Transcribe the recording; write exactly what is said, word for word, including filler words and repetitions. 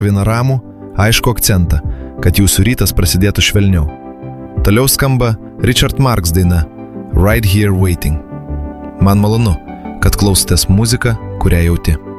vieną ramų, aišku akcentą, kad jūsų rytas prasidėtų švelniau. Toliau skamba Richard Marx daina Right Here Waiting. Man malonu, kad klausotės muziką, kurią jauti.